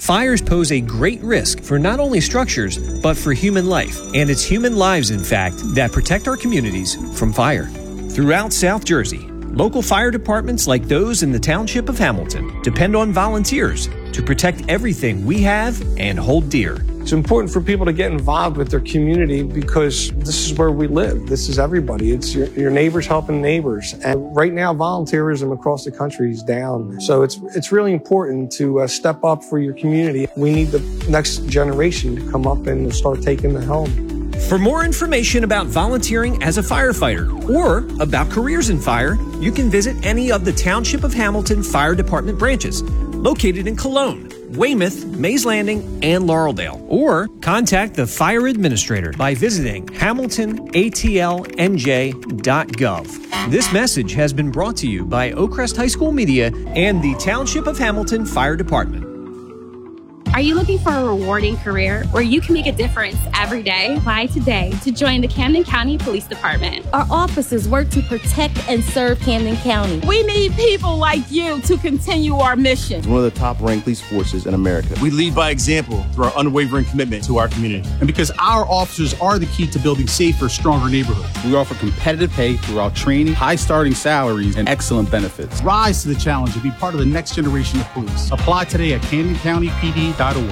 Fires pose a great risk for not only structures, but for human life. And it's human lives, in fact, that protect our communities from fire. Throughout South Jersey, local fire departments like those in the Township of Hamilton depend on volunteers to protect everything we have and hold dear. It's important for people to get involved with their community because this is where we live. This is everybody. It's your neighbors helping neighbors. And right now, volunteerism across the country is down. So it's really important to step up for your community. We need the next generation to come up and start taking the helm. For more information about volunteering as a firefighter or about careers in fire, you can visit any of the Township of Hamilton Fire Department branches located in Cologne, Weymouth, Mays Landing, and Laureldale. Or contact the fire administrator by visiting hamiltonatlnj.gov. This message has been brought to you by Oakcrest High School Media and the Township of Hamilton Fire Department. Are you looking for a rewarding career where you can make a difference every day? Apply today to join the Camden County Police Department. Our officers work to protect and serve Camden County. We need people like you to continue our mission. It's one of the top-ranked police forces in America. We lead by example through our unwavering commitment to our community. And because our officers are the key to building safer, stronger neighborhoods. We offer competitive pay throughout training, high starting salaries, and excellent benefits. Rise to the challenge and be part of the next generation of police. Apply today at CamdenCountyPD.org.